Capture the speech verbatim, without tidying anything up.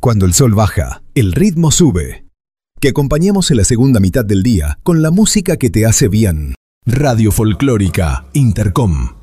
Cuando el sol baja, el ritmo sube. Que acompañemos en la segunda mitad del día con la música que te hace bien. Radio Folclórica Intercom.